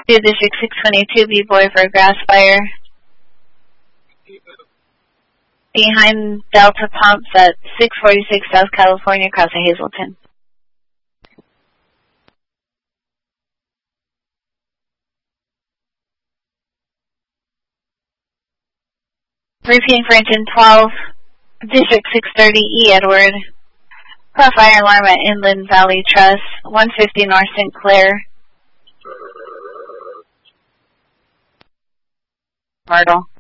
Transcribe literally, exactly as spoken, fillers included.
District six twenty-two, B-Boy for a grass fire. Behind Delta Pumps at six forty-six South California, across of Hazleton. Repeating for engine twelve, District six thirty, E. Edward. Car fire alarm at Inland Valley Trust, one fifty North Saint Clair. Myrtle.